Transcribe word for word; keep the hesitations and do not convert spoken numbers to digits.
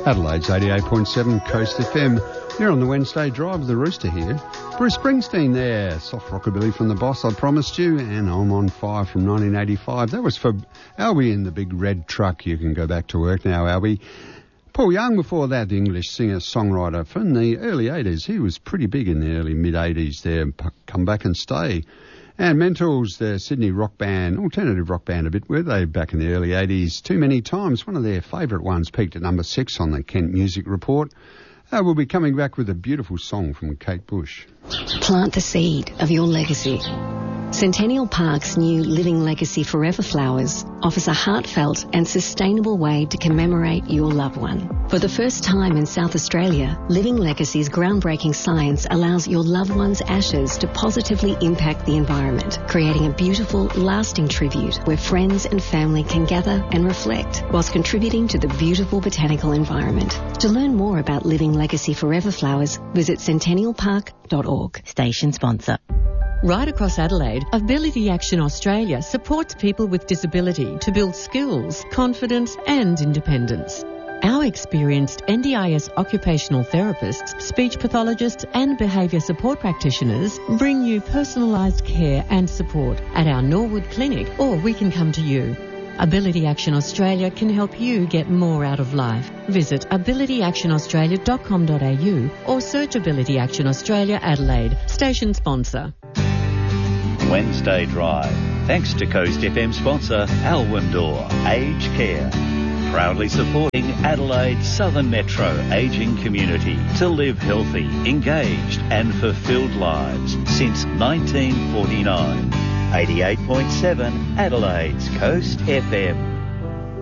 Adelaide's eighty-eight point seven Coast F M. You're on the Wednesday drive with the Rooster here. Bruce Springsteen there. Soft rockabilly from the Boss, I promised you. And I'm on fire from nineteen eighty-five. That was for Albie in the big red truck. You can go back to work now, Albie. Paul Young before that, the English singer-songwriter from the early eighties. He was pretty big in the early mid-eighties there. Come Back and Stay. And Mentals, the Sydney rock band, alternative rock band a bit, were they back in the early eighties? Too Many Times, one of their favourite ones, peaked at number six on the Kent Music Report. Uh, we'll be coming back with a beautiful song from Kate Bush. Plant the seed of your legacy. Centennial Park's new Living Legacy Forever Flowers offers a heartfelt and sustainable way to commemorate your loved one. For the first time in South Australia, Living Legacy's groundbreaking science allows your loved one's ashes to positively impact the environment, creating a beautiful, lasting tribute where friends and family can gather and reflect whilst contributing to the beautiful botanical environment. To learn more about Living Legacy Forever Flowers, visit centennial park dot org. Station sponsor. Right across Adelaide, Ability Action Australia supports people with disability to build skills, confidence and independence. Our experienced N D I S occupational therapists, speech pathologists and behaviour support practitioners bring you personalised care and support at our Norwood Clinic, or we can come to you. Ability Action Australia can help you get more out of life. Visit ability action australia dot com dot a u or search Ability Action Australia Adelaide. Station sponsor. Wednesday Drive. Thanks to Coast F M sponsor Alwindor Aged Care. Proudly supporting Adelaide's Southern Metro ageing community to live healthy, engaged and fulfilled lives since nineteen forty-nine. eighty-eight point seven Adelaide's Coast F M.